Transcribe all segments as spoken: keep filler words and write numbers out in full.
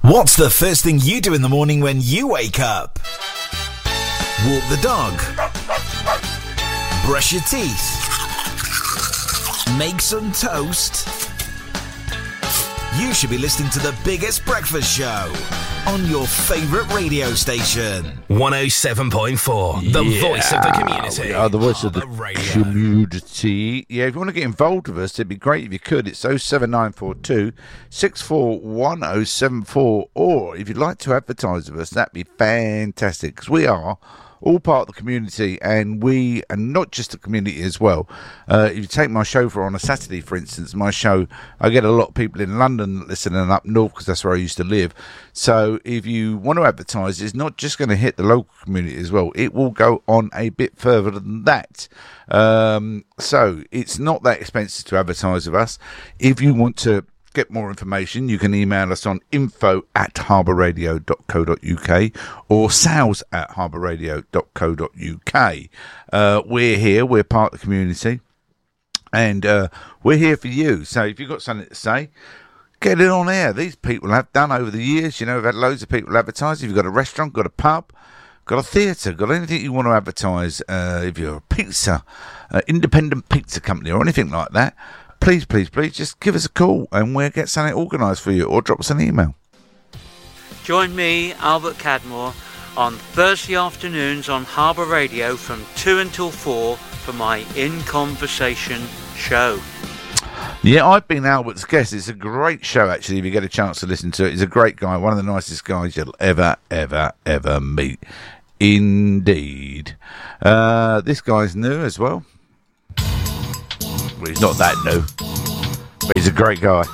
What's the first thing you do in the morning when you wake up? Walk the dog. Brush your teeth. Make some toast. You should be listening to the biggest breakfast show on your favourite radio station. one oh seven point four, the yeah, voice of the community. We are the voice of the Radio. community. Yeah, if you want to get involved with us, it'd be great if you could. It's oh seven nine four two, six four one oh seven four. Or if you'd like to advertise with us, that'd be fantastic. Because we are all part of the community, and we are not just the community as well. Uh, if you take my show for on a Saturday, for instance, my show, I get a lot of people in London listening up north because that's where I used to live. So if you want to advertise, it's not just going to hit the local community as well. It will go on a bit further than that. Um, so it's not that expensive to advertise with us. If you want to get more information, you can email us on info at harbour radio dot co dot uk or sales at harbour radio dot co dot uk. Uh, we're here, we're part of the community, and uh, we're here for you. So if you've got something to say, get it on air. These people have done over the years. You know, we've had loads of people advertise. If you've got a restaurant, got a pub, got a theatre, got anything you want to advertise, uh, if you're a pizza, uh, independent pizza company or anything like that, please, please, please, just give us a call and we'll get something organised for you, or drop us an email. Join me, Albert Cadmore, on Thursday afternoons on Harbour Radio from two until four for my In Conversation show. Yeah, I've been Albert's guest. It's a great show, actually, if you get a chance to listen to it. He's a great guy, one of the nicest guys you'll ever, ever, ever meet. Indeed. Uh, this guy's new as well. Well, he's not that new, but he's a great guy.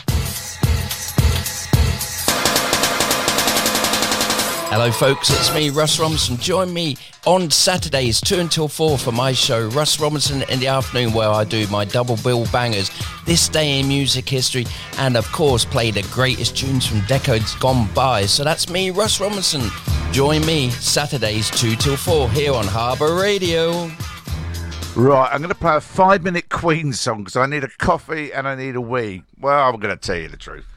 Hello folks, it's me, Russ Robinson. Join me on Saturdays two until four for my show, Russ Robinson in the Afternoon, where I do my double bill bangers, This Day in Music History, and of course play the greatest tunes from decades gone by. So that's me, Russ Robinson. Join me Saturdays two till four here on Harbour Radio. Right, I'm going to play a five minute Queen song because I need a coffee and I need a wee. Well, I'm going to tell you the truth.